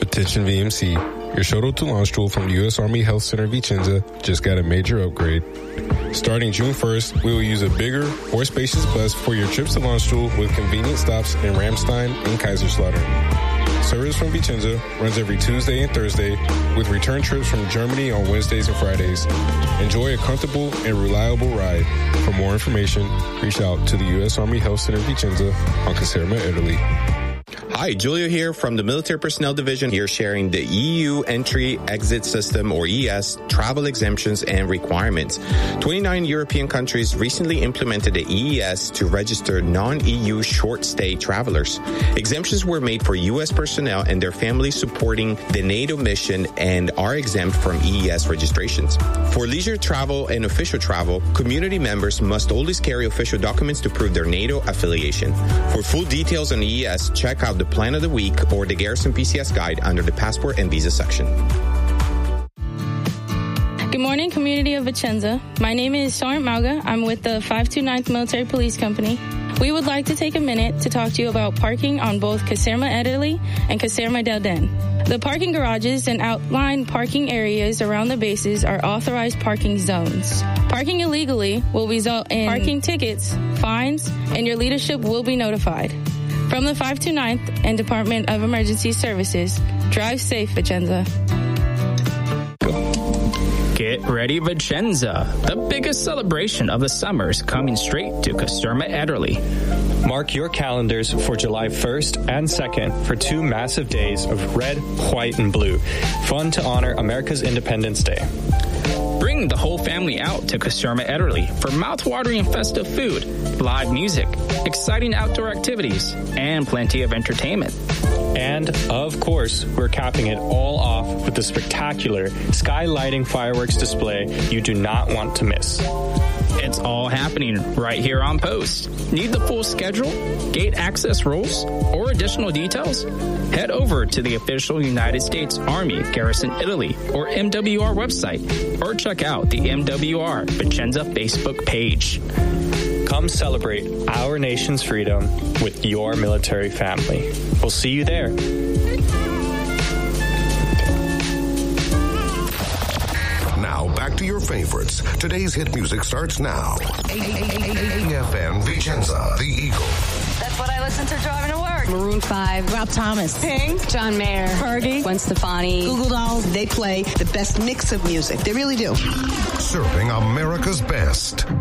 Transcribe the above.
Attention VMC, your shuttle to launch tool from the U.S. Army Health Center Vicenza just got a major upgrade. Starting June 1st, we will use a bigger, more spacious bus for your trips to launch tool with convenient stops in Ramstein and Kaiserslautern. Service from Vicenza runs every Tuesday and Thursday with return trips from Germany on Wednesdays and Fridays. Enjoy a comfortable and reliable ride. For more information, reach out to the U.S. Army Health Center Vicenza on Caserma, Italy. Hi, Julio here from the Military Personnel Division, here sharing the EU Entry-Exit System, or ES, travel exemptions and requirements. 29 European countries recently implemented the EES to register non-EU short-stay travelers. Exemptions were made for U.S. personnel and their families supporting the NATO mission and are exempt from EES registrations. For leisure travel and official travel, community members must always carry official documents to prove their NATO affiliation. For full details on EES, check out the Plan of the Week or the Garrison PCS Guide under the Passport and Visa section. Good morning, community of Vicenza. My name is Sergeant Mauga. I'm with the 529th Military Police Company. We would like to take a minute to talk to you about parking on both Caserma Italy and Caserma del Den. The parking garages and outlined parking areas around the bases are authorized parking zones. Parking illegally will result in parking tickets, fines, and your leadership will be notified. From the 529th and Department of Emergency Services, drive safe, Vicenza. Get ready, Vicenza. The biggest celebration of the summer is coming straight to Caserma Italy. Mark your calendars for July 1st and 2nd for 2 massive days of red, white, and blue. Fun to honor America's Independence Day. Bring the whole family out to Caserma Italy for mouth-watering and festive food, live music, exciting outdoor activities, and plenty of entertainment. And, of course, we're capping it all off with the spectacular sky lighting fireworks display you do not want to miss. It's all happening right here on post. Need the full schedule, gate access rules, or additional details? Head over to the official United States Army Garrison Italy or MWR website, or check out the MWR Vicenza Facebook page. Come celebrate our nation's freedom with your military family. We'll see you there. Now back to your favorites. Today's hit music starts now. AFN Vicenza, the Eagle. That's what I listen to driving to work. Maroon 5, Rob Thomas, Pink, John Mayer, Fergie, Gwen Stefani, Google Dolls. They play the best mix of music. They really do. Serving America's best.